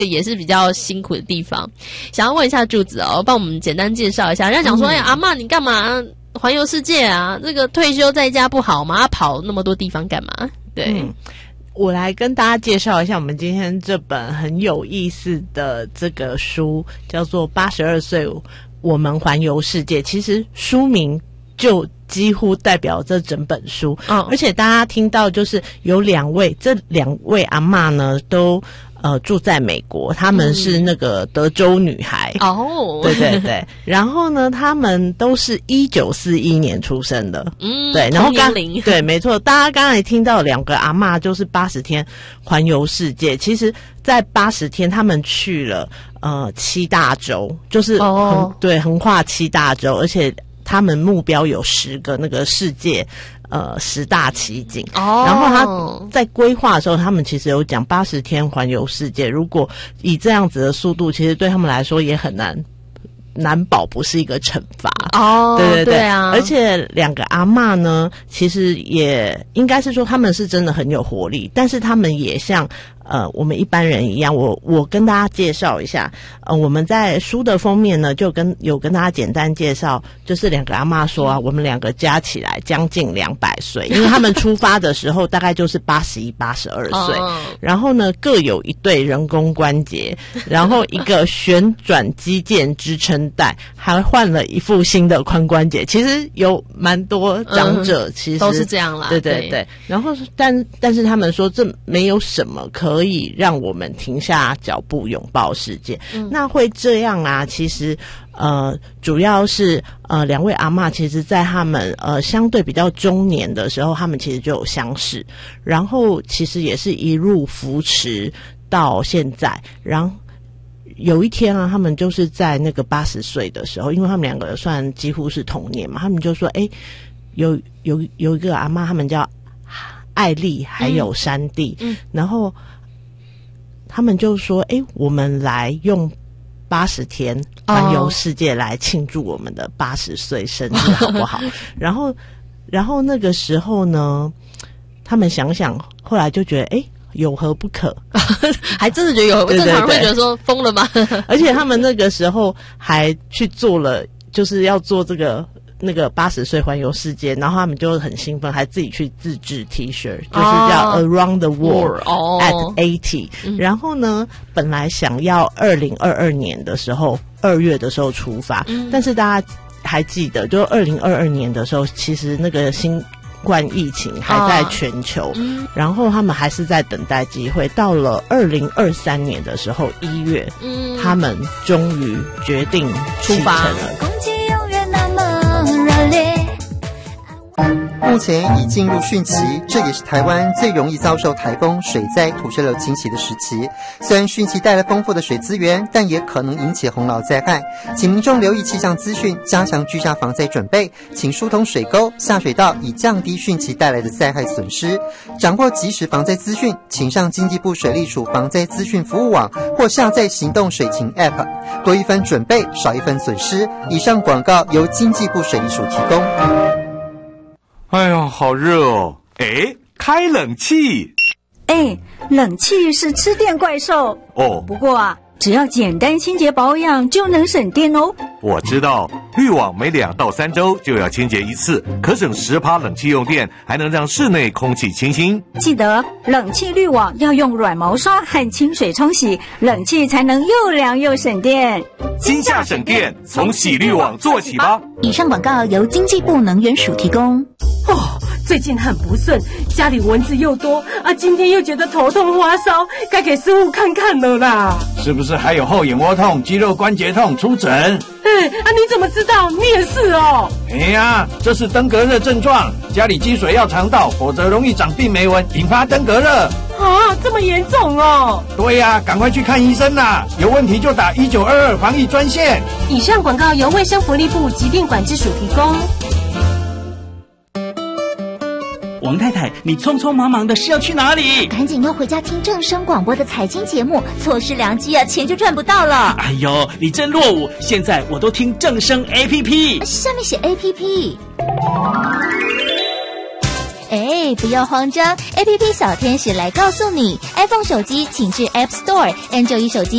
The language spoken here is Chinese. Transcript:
也是比较辛苦的地方。想要问一下柱子哦，帮我们简单介绍一下。人家讲说，阿嬷你干嘛环游世界啊？这个退休在家不好吗？跑那么多地方干嘛？对。 我来跟大家介绍一下我们今天这本很有意思的这个书，叫做82岁我们环游世界。其实书名就几乎代表这整本书，而且大家听到就是有这两位阿嬷呢都住在美国，他们是那个德州女孩对对对，然后呢他们都是1941年出生的，对，然后对没错，大家刚才听到两个阿嬷就是80天环游世界，其实在80天他们去了7大洲，就是对，横跨7大洲，而且他们目标有10个那个世界10大奇景，然后他在规划的时候，他们其实有讲80天环游世界，如果以这样子的速度，其实对他们来说也很难保不是一个惩罚对对对啊！而且两个阿嬷呢，其实也应该是说他们是真的很有活力，但是他们也像我们一般人一样，我跟大家介绍一下，我们在书的封面呢，有跟大家简单介绍，就是两个阿嬷说啊，我们两个加起来将近200岁，因为他们出发的时候大概就是81、82岁，然后呢各有一对人工关节，然后一个旋转肌腱支撑带，还换了一副新的髋关节。其实有蛮多长者其实都是这样啦， 对对对。然后但是他们说这没有什么可以让我们停下脚步拥抱世界。那会这样啊，其实主要是两位阿嬷其实在他们相对比较中年的时候，他们其实就有相识，然后其实也是一路扶持到现在。然后有一天啊，他们就是在那个80岁的时候，因为他们两个算几乎是同年嘛，他们就说有一个阿嬷，他们叫艾丽还有山地，然后他们就说我们来用80天环游世界来庆祝我们的80岁生日好不好？然后那个时候呢，他们想想后来就觉得有何不可还真的觉得有何不可，正常人会觉得说疯了吗？而且他们那个时候还去做了，就是要做那个80岁环游世界，然后他们就很兴奋，还自己去自制 T 恤，就是叫 Around the World at 80。然后呢，本来想要2022年的时候2月的时候出发，但是大家还记得，就2022年的时候，其实那个新冠疫情还在全球，然后他们还是在等待机会。到了2023年的时候1月，他们终于决定出发了。 目前已进入汛期，这也是台湾最容易遭受台风、水灾、土石流侵袭的时期。虽然汛期带来丰富的水资源，但也可能引起洪涝灾害，请民众留意气象资讯，加强居家防灾准备，请疏通水沟、下水道，以降低汛期带来的灾害损失。掌握即时防灾资讯，请上经济部水利署防灾资讯服务网或下载行动水情 App， 多一分准备，少一分损失。以上广告由经济部水利署提供。 哎呀，好热哦！开冷气。 冷气是吃电怪兽哦。不过啊，只要简单清洁保养就能省电哦。 我知道，滤网每2到3周就要清洁一次，可省10%冷气用电，还能让室内空气清新。 记得冷气滤网要用软毛刷和清水冲洗，冷气才能又凉又省电。 今夏省电，从洗滤网做起吧。 以上广告由经济部能源署提供。 最近很不顺，家里蚊子又多啊，今天又觉得头痛发烧，该给师傅看看了啦。 是不是还有后眼窝痛、肌肉关节痛？出诊。 你怎么知道？你也是哦。 这是登革热症状，家里积水要肠道，否则容易长病媒蚊，引发登革热。 这么严重哦？ 对呀，赶快去看医生啦！有问题就打1922防疫专线。 以上广告由卫生福利部疾病管制署提供。 王太太，你匆匆忙忙的是要去哪里？ 赶紧要回家听正声广播的财经节目，错失良机啊，钱就赚不到了。 哎呦，你真落伍！现在我都听正声 APP， 下面写 APP。 不要慌张 ，APP 小天使来告诉你。iPhone 手机请至 App Store，Android 手机